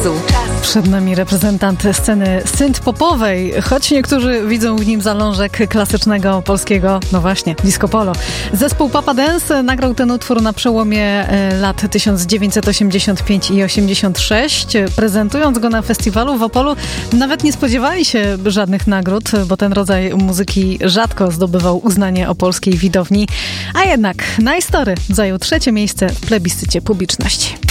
czasu. Przed nami reprezentant sceny synth-popowej, choć niektórzy widzą w nim zalążek klasycznego polskiego, no właśnie, disco polo. Zespół Papa Dance nagrał ten utwór na przełomie lat 1985 i 86. Prezentując go na festiwalu w Opolu, nawet nie spodziewali się żadnych nagród, bo ten rodzaj muzyki rzadko zdobywał uznanie opolskiej widowni. A jednak Nice Story zajął 3. miejsce w plebiscycie publiczności.